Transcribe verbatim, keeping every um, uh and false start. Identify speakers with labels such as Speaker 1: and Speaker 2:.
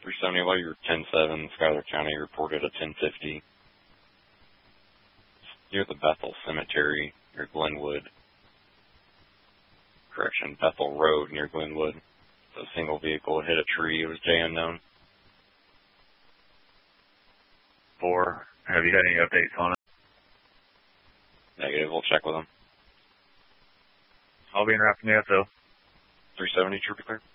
Speaker 1: three seventy, while you're ten seven, Schuyler County reported a ten fifty. Near the Bethel Cemetery, near Glenwood. Correction, Bethel Road, near Glenwood. A single vehicle hit a tree. It was J unknown.
Speaker 2: Four, have you had any updates on it?
Speaker 1: Negative, we'll check with them.
Speaker 2: I'll be interrupting the S O.
Speaker 1: three seventy, Trooper clear.